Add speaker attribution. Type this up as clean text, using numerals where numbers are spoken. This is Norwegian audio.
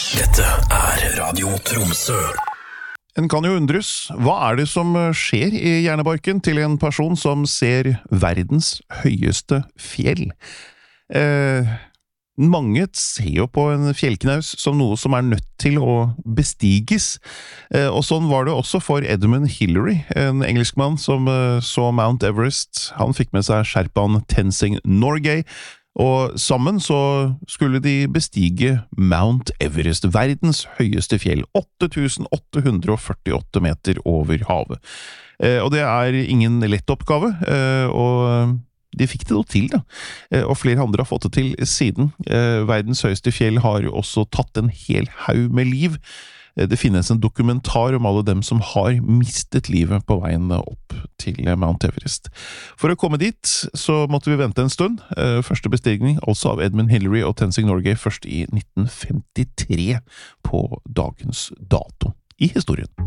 Speaker 1: Dette Radio Tromsø.
Speaker 2: En kan jo undres, hva det som skjer i hjernebarken til en person som ser verdens høyeste fjell? Mange ser jo på en fjellknaus som noe som nødt til å bestiges, og sånn var det også for Edmund Hillary, en engelskmann som så Mount Everest. Han fikk med seg sherpaen Tenzing Norgay, og sammen så skulle de bestige Mount Everest, verdens høyeste fjell, 8848 meter over havet. Og det ingen lett oppgave, og de fikk det til da, og flere andre har fått det til siden. Verdens høyeste fjell har jo også tatt en hel haug med liv. Det finnes en dokumentar om alle dem som har mistet livet på veien opp til Mount Everest. For å komme dit så måtte vi vente en stund. Første bestigning altså av Edmund Hillary og Tenzing Norgay først i 1953 på dagens dato i historien.